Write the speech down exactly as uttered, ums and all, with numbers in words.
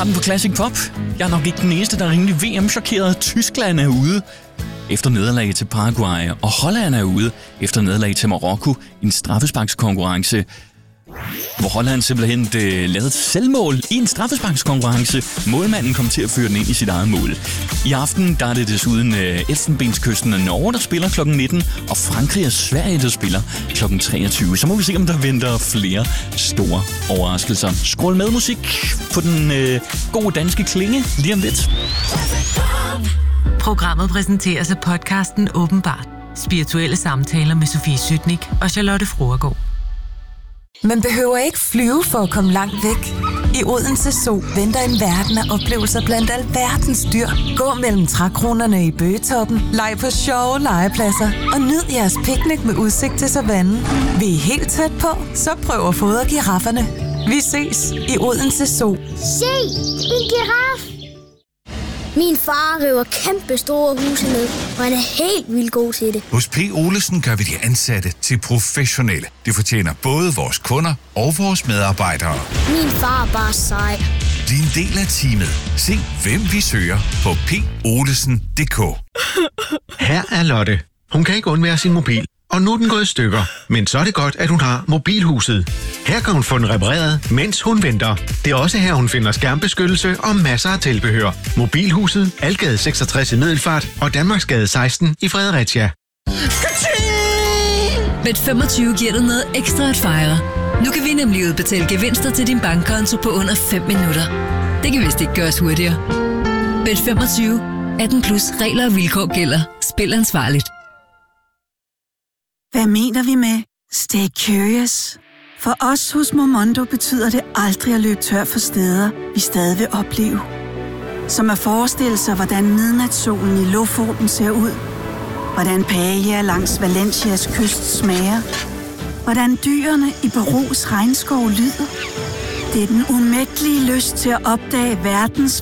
Starten på Classic Pop. Jeg er nok ikke den eneste, der er rimelig V M-chokeret. Tyskland er ude efter nederlag til Paraguay, og Holland er ude efter nederlag til Marokko i en straffesparkskonkurrence, hvor Holland simpelthen øh, lavede et selvmål i en straffesparkskonkurrence. Målmanden kom til at føre den ind i sit eget mål. I aften der er det desuden øh, Elfenbenskysten af Norge, der spiller klokken nitten, og Frankrig og Sverige, der spiller klokken treogtyve. Så må vi se, om der venter flere store overraskelser. Skrål med musik på den øh, gode danske klinge lige om lidt. Programmet præsenteres af podcasten Åbenbart. Spirituelle samtaler med Sofie Sytnik og Charlotte Froergaard. Man behøver ikke flyve for at komme langt væk. I Odense Zoo venter en verden af oplevelser blandt alverdens dyr. Gå mellem trækronerne i Bøgetoppen, leg på sjove legepladser og nyd jeres picnic med udsigt til savannen. Vi er helt tæt på, så prøv at fodre girafferne. Vi ses i Odense Zoo. Se, en giraf! Min far river kæmpe store huse ned, og han er helt vildt god til det. Hos P. Olesen gør vi de ansatte til professionelle. Det fortjener både vores kunder og vores medarbejdere. Min far er bare sej. Bliv en del af teamet. Se, hvem vi søger på p olesen punktum d k. Her er Lotte. Hun kan ikke undvære sin mobil, og nu er den gået i stykker. Men så er det godt, at hun har Mobilhuset. Her kan hun få den repareret, mens hun venter. Det er også her, hun finder skærmbeskyttelse og masser af tilbehør. Mobilhuset, Algade seksogtres i Middelfart og Danmarksgade seksten i Fredericia. Bet femogtyve giver dig noget ekstra at fejre. Nu kan vi nemlig udbetale gevinster til din bankkonto på under fem minutter. Det kan vist ikke gøres hurtigere. Bet femogtyve. atten plus regler og vilkår gælder. Spil ansvarligt. Hvad mener vi med stay curious? For os hos Momondo betyder det aldrig at løbe tør for steder, vi stadig vil opleve. Som at forestille sig, hvordan midnatssolen i Lofoten ser ud. Hvordan paella langs Valencias kyst smager. Hvordan dyrene i Perus regnskov lyder. Det er den umættelige lyst til at opdage verdens